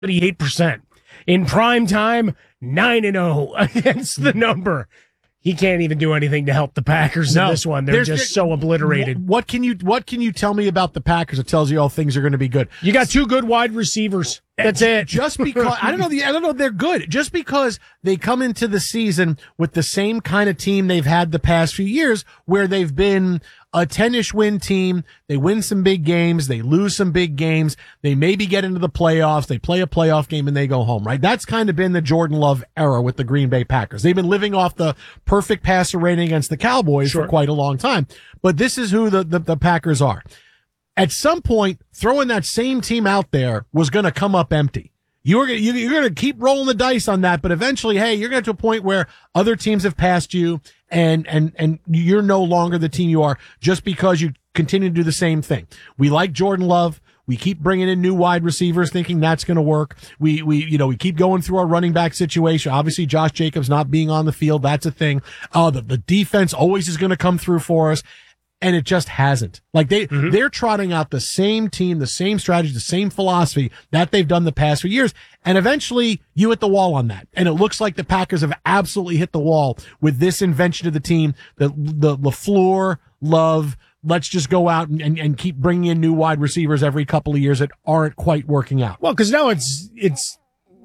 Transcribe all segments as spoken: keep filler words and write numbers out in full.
seventy-eight percent. In prime time, nine and oh against the number. He can't even do anything to help the Packers no, in this one. They're just so obliterated. What can you What can you tell me about the Packers that tells you all things are going to be good? You got two good wide receivers. That's it. Just because I don't know the I don't know they're good. Just because they come into the season with the same kind of team they've had the past few years, where they've been a ten-ish win team. They win some big games. They lose some big games. They maybe get into the playoffs. They play a playoff game and they go home, right? That's kind of been the Jordan Love era with the Green Bay Packers. They've been living off the perfect passer rating against the Cowboys sure. for quite a long time. But this is who the, the, the Packers are. At some point, throwing that same team out there was going to come up empty. You're going you, you're going to keep rolling the dice on that, but eventually, hey, you're going to get to a point where other teams have passed you, and and and you're no longer the team you are just because you continue to do the same thing. We like Jordan Love. We keep bringing in new wide receivers, thinking that's going to work. We we you know we keep going through our running back situation. Obviously, Josh Jacobs not being on the field, that's a thing. Uh, the the defense always is going to come through for us. And it just hasn't. Like they, mm-hmm. they're trotting out the same team, the same strategy, the same philosophy that they've done the past few years. And eventually you hit the wall on that. And it looks like the Packers have absolutely hit the wall with this invention of the team, the, the LaFleur, Love. Let's just go out and, and, and keep bringing in new wide receivers every couple of years that aren't quite working out. Well, cause now it's, it's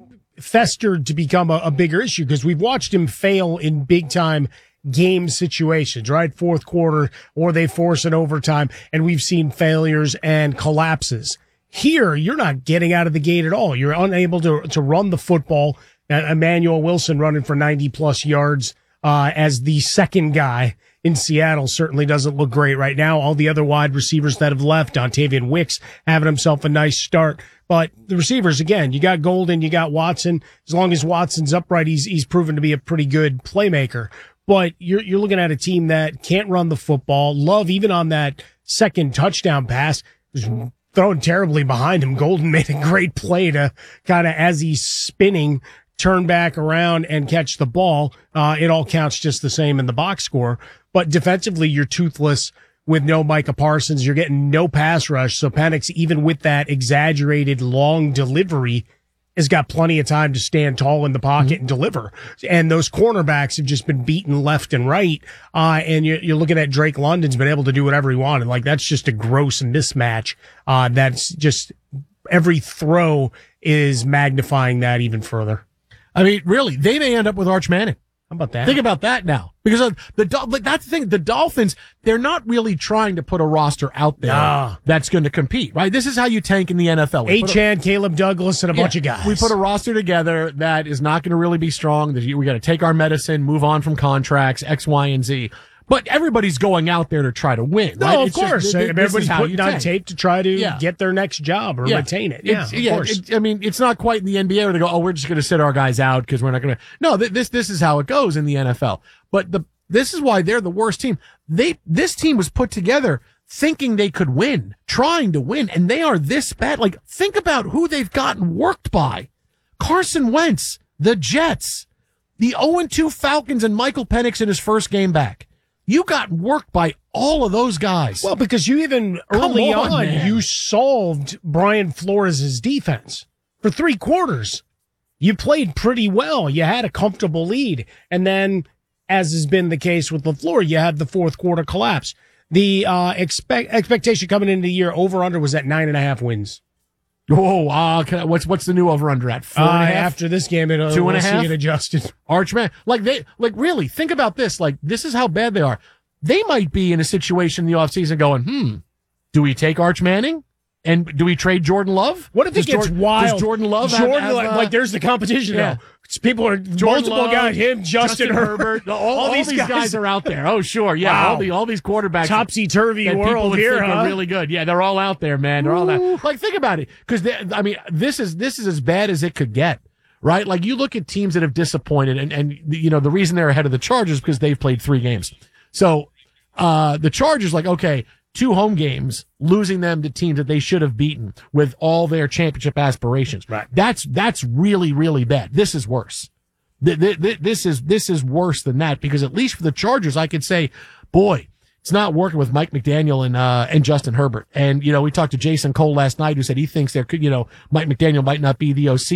festered to become a, a bigger issue because we've watched him fail in big time game situations, right? Fourth quarter, or they force an overtime, and we've seen failures and collapses. Here, you're not getting out of the gate at all. You're unable to to run the football. Uh, Emmanuel Wilson running for ninety plus yards uh, as the second guy in Seattle certainly doesn't look great right now. All the other wide receivers that have left, Dontavian Wicks having himself a nice start. But the receivers, again, you got Golden, you got Watson. As long as Watson's upright, he's he's proven to be a pretty good playmaker. But you're, you're looking at a team that can't run the football. Love, even on that second touchdown pass, was thrown terribly behind him. Golden made a great play to kind of, as he's spinning, turn back around and catch the ball. Uh, it all counts just the same in the box score. But defensively, you're toothless with no Micah Parsons. You're getting no pass rush. So Penix, even with that exaggerated long delivery, has got plenty of time to stand tall in the pocket mm-hmm. and deliver. And those cornerbacks have just been beaten left and right. Uh, and you're, you're looking at Drake London's been able to do whatever he wanted. Like, that's just a gross mismatch. Uh, that's just every throw is magnifying that even further. I mean, really, they may end up with Arch Manning. How about that? Think about that now. Because of the but that's the thing. The Dolphins, they're not really trying to put a roster out there nah. that's going to compete, right? This is how you tank in the N F L. Achane, Caleb Douglas, and a yeah, bunch of guys. We put a roster together that is not going to really be strong. That we got to take our medicine, move on from contracts, X, Y, and Z. But everybody's going out there to try to win. No, right? of it's course. Just, everybody's putting on tape to try to yeah. get their next job or yeah. retain it. Yeah, it's, of yeah course. It, I mean, it's not quite in the N B A where they go, oh, we're just going to sit our guys out because we're not going to. No, th- this this is how it goes in the N F L. But the this is why they're the worst team. They This team was put together thinking they could win, trying to win, and they are this bad. Like, think about who they've gotten worked by. Carson Wentz, the Jets, the oh and two Falcons, and Michael Penix in his first game back. You got worked by all of those guys. Well, because you even Come early on, on, man. you solved Brian Flores' defense for three quarters. You played pretty well. You had a comfortable lead. And then, as has been the case with LaFleur, you had the fourth quarter collapse. The uh, expect expectation coming into the year over under was at nine and a half wins. Oh, uh, can I, what's what's the new over under at? Four uh, and a half? After this game, it, uh, two and we'll a half. See it adjusted. Archman, like they, like really, think about this. Like, this is how bad they are. They might be in a situation in the offseason going, hmm, do we take Arch Manning? And do we trade Jordan Love? What if does it gets Jordan, wild? Does Jordan Love Jordan, have, have, like, uh, like there's the competition yeah. now. People are Jordan multiple Love, guys. Him, Justin, Justin Herbert, Herbert. All, all, all these guys, guys are out there. Oh, sure. Yeah. Wow. All, the, all these quarterbacks. Topsy-turvy that world people would here, think huh? are really good. Yeah, they're all out there, man. They're all out. Like, think about it. Because, I mean, this is this is as bad as it could get, right? Like, you look at teams that have disappointed, and, and you know, the reason they're ahead of the Chargers is because they've played three games. So, uh, the Chargers, like, okay, two home games, losing them to teams that they should have beaten with all their championship aspirations. Right. That's that's really, really bad. This is worse. Th- th- th- This is this is worse than that, because at least for the Chargers, I could say, boy, it's not working with Mike McDaniel and uh, and Justin Herbert. And you know, we talked to Jason Cole last night, who said he thinks there could, you know, Mike McDaniel might not be the O C